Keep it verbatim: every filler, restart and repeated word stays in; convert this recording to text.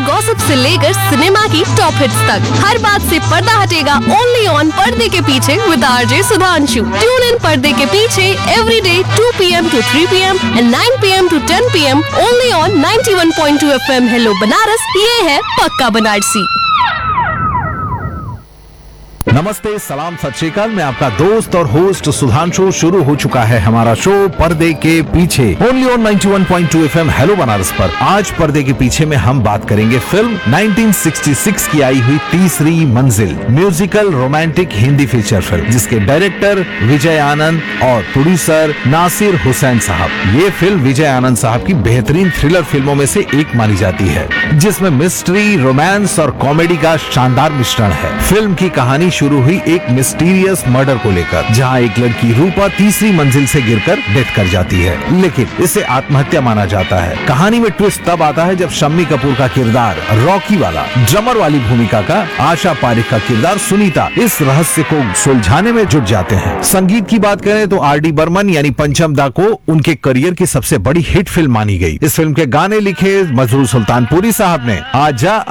Gossip से लेकर cinema की टॉप हिट्स तक, हर बात से पर्दा हटेगा ओनली ऑन पर्दे के पीछे with RJ Sudhanshu. Tune in पर्दे के पीछे every day to P M to three P M and nine P M to ten P am only on ninety one point two F M. Hello Banaras, ये है पक्का बनारसी। नमस्ते, सलाम, सत श्री अकाल। मैं आपका दोस्त और होस्ट सुधांशु। शुरू हो चुका है हमारा शो पर्दे के पीछे only on ninety one point two F M hello Banaras पर। आज पर्दे के पीछे में हम बात करेंगे फिल्म नाइंटीन सिक्सटी सिक्स की आई हुई तीसरी मंजिल, musical romantic Hindi feature film, जिसके डायरेक्टर विजय आनंद और प्रोड्यूसर नासिर हुसैन साहब। ये फिल्म विजय आनंद साहब की बेहतरीन थ्रिलर फिल्मों में से एक मानी जाती है, जिसमें मिस्ट्री, रोमांस और कॉमेडी का शानदार मिश्रण है। फिल्म की कहानी शुरू हुई एक मिस्टीरियस मर्डर को लेकर, जहां एक लड़की रूपा तीसरी मंजिल से गिरकर डेथ कर जाती है, लेकिन इसे आत्महत्या माना जाता है। कहानी में ट्विस्ट तब आता है जब शम्मी कपूर का किरदार रॉकी वाला, ड्रमर वाली भूमिका का आशा पारिक का किरदार सुनीता इस रहस्य को सुलझाने में जुट जाते हैं। संगीत की बात करें तो आर डी बर्मन यानी पंचम दा को उनके करियर की सबसे बड़ी हिट फिल्म मानी गई। इस फिल्म के गाने लिखे मजरूर सुल्तानपुरी साहब ने। आजा